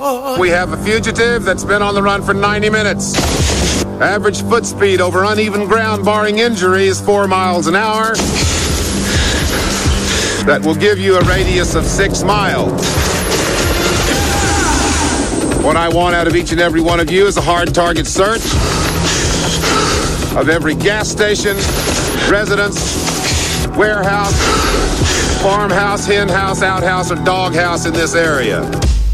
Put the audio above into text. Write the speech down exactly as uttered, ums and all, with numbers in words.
We have a fugitive that's been on the run for ninety minutes. Average foot speed over uneven ground barring injury is four miles an hour. That will give you a radius of six miles. What I want out of each and every one of you is a hard target search of every gas station, residence, warehouse, farmhouse, hen house, outhouse, or dog house in this area.